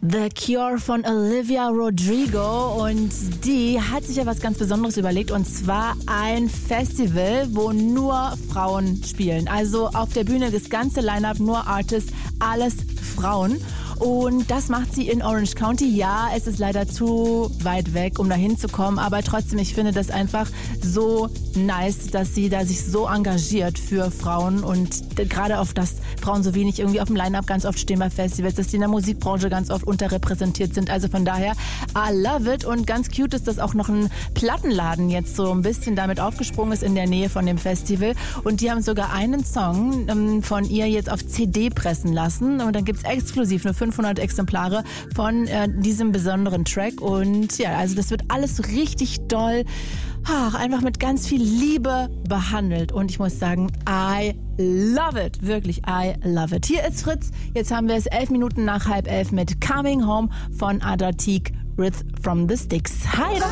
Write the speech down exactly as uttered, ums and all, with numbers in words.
The Cure von Olivia Rodrigo, und die hat sich ja was ganz Besonderes überlegt, und zwar ein Festival, wo nur Frauen spielen. Also auf der Bühne das ganze Line-Up, nur Artists, alles Frauen. Und das macht sie in Orange County. Ja, es ist leider zu weit weg, um da hinzukommen, aber trotzdem, ich finde das einfach so nice, dass sie da sich so engagiert für Frauen, und gerade auf das Frauen so wenig irgendwie auf dem Line-Up ganz oft stehen bei Festivals, dass die in der Musikbranche ganz oft unterrepräsentiert sind. Also von daher, I love it, und ganz cute ist, dass auch noch ein Plattenladen jetzt so ein bisschen damit aufgesprungen ist in der Nähe von dem Festival, und die haben sogar einen Song ähm, von ihr jetzt auf C D pressen lassen, und dann gibt's exklusiv nur fünfhundert Exemplare von äh, diesem besonderen Track, und ja, also das wird alles richtig doll, ach, einfach mit ganz viel Liebe behandelt, und ich muss sagen, I love it, wirklich, I love it. Hier ist Fritz, jetzt haben wir es elf Minuten nach halb elf mit Coming Home von Adatik, Rhythm from the Sticks. Hi,